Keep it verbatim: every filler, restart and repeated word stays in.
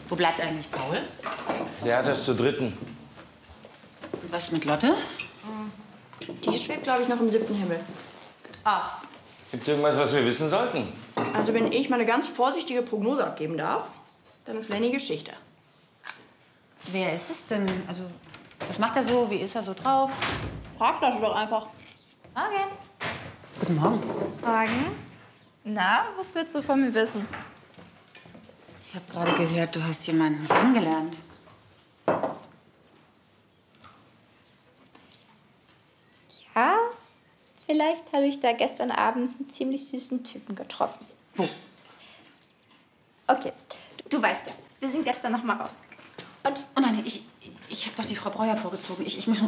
Wo bleibt eigentlich Paul? Der hat das zu dritten. Und was ist mit Lotte? Die schwebt, glaube ich, noch im siebten Himmel. Ach. Gibt's irgendwas, was wir wissen sollten? Also wenn ich mal eine ganz vorsichtige Prognose abgeben darf, dann ist Lenny Geschichte. Wer ist es denn? Also, was macht er so? Wie ist er so drauf? Frag das doch einfach. Morgen. Guten Morgen. Morgen. Na, was willst du von mir wissen? Ich habe gerade gehört, du hast jemanden kennengelernt. Ja, vielleicht habe ich da gestern Abend einen ziemlich süßen Typen getroffen. Wo? Okay, du, du weißt ja, wir sind gestern noch mal rausgegangen. Und? Oh nein, ich, ich habe doch die Frau Breuer vorgezogen. Ich, ich muss,